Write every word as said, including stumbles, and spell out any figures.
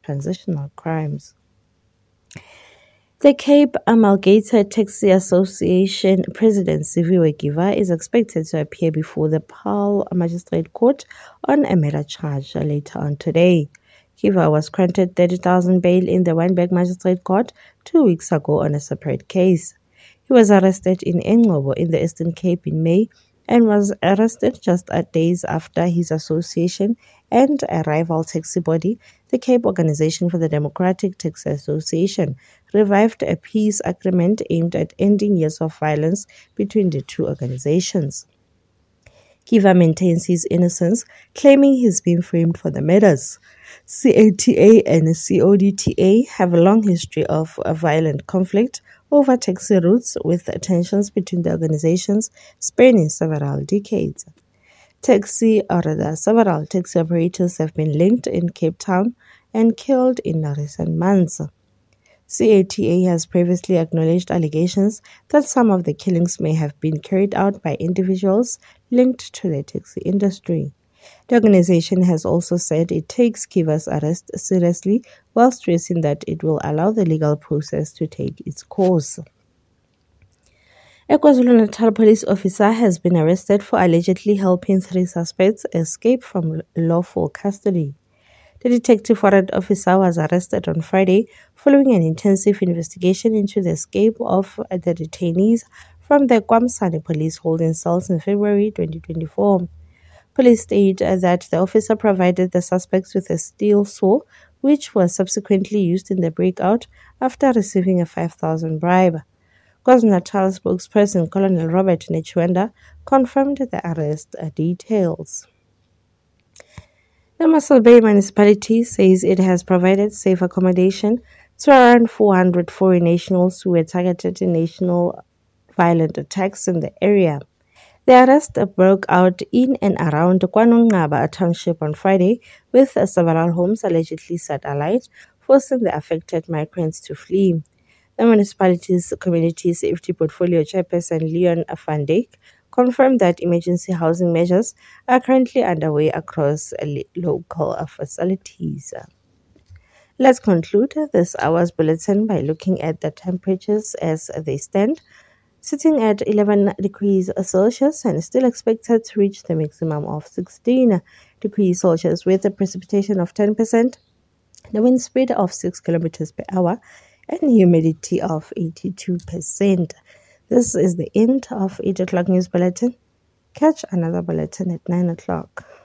transitional crimes. The Cape Amalgamated Taxi Association President Siviwe Giva is expected to appear before the Paarl Magistrate Court on a murder charge later on today. Giva was granted thirty thousand bail in the Wynberg Magistrate Court two weeks ago on a separate case. He was arrested in Engcobo in the Eastern Cape in May and was arrested just days after his association and a rival taxi body, the Cape Organization for the Democratic Taxi Association, revived a peace agreement aimed at ending years of violence between the two organizations. Giva maintains his innocence, claiming he's been framed for the murders. C A T A and C O D T A have a long history of a violent conflict over taxi routes, with tensions between the organizations spanning several decades. Taxi, or rather several taxi operators have been linked in Cape Town and killed in recent months. C A T A has previously acknowledged allegations that some of the killings may have been carried out by individuals linked to the taxi industry. The organization has also said it takes Giva's arrest seriously, while stressing that it will allow the legal process to take its course. A KwaZulu-Natal police officer has been arrested for allegedly helping three suspects escape from lawful custody. The detective warrant officer was arrested on Friday following an intensive investigation into the escape of the detainees from the KwaMsane police holding cells in February twenty twenty-four. Police stated that the officer provided the suspects with a steel saw, which was subsequently used in the breakout after receiving a five thousand bribe. KwaZulu-Natal spokesperson Colonel Robert Nechwenda confirmed the arrest details. The Mossel Bay municipality says it has provided safe accommodation to around four hundred foreign nationals who were targeted in national violent attacks in the area. The arrest broke out in and around KwaNongqaba township on Friday, with several homes allegedly set alight, forcing the affected migrants to flee. The municipality's Community Safety Portfolio Chairperson Leon van Dijk confirmed that emergency housing measures are currently underway across local facilities. Let's conclude this hour's bulletin by looking at the temperatures as they stand. Sitting at eleven degrees Celsius and still expected to reach the maximum of sixteen degrees Celsius with a precipitation of ten percent, the wind speed of six kilometers per hour, and humidity of eighty-two percent. This is the end of eight o'clock news bulletin. Catch another bulletin at nine o'clock.